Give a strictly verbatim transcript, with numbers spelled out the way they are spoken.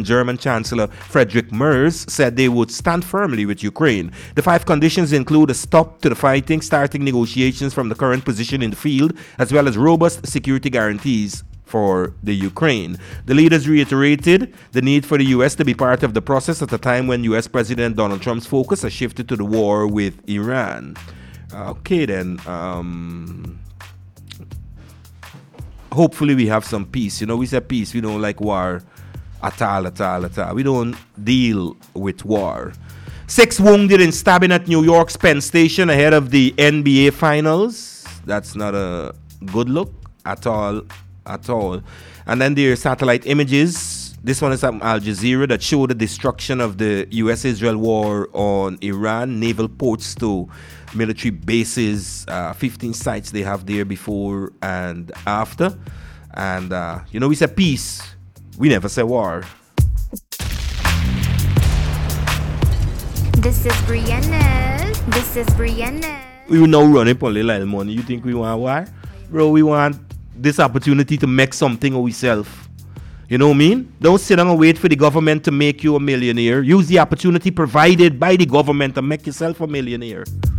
and German Chancellor Friedrich Merz said they would stand firmly with Ukraine. The five conditions include a stop to the fighting, starting negotiations from the current position in the field, as well as robust security guarantees for the Ukraine. The leaders reiterated the need for the U S to be part of the process at a time when U S President Donald Trump's focus has shifted to the war with Iran. Okay then, um, hopefully we have some peace. You know, we say peace, we don't like war at all, at all, at all. We don't deal with war. Six wounded in stabbing at New York's Penn Station ahead of the N B A Finals. That's not a good look at all. At all. And then there are satellite images. This one is from Al Jazeera that show the destruction of the U S Israel war on Iran, naval ports to military bases, uh, fifteen sites they have there before and after. And, uh, you know, we say peace. We never say war. This is Brianna. This is Brianna. We will now run up on little money. You think we want war? Bro, we want this opportunity to make something of ourselves. You know what I mean? Don't sit down and wait for the government to make you a millionaire. Use the opportunity provided by the government to make yourself a millionaire.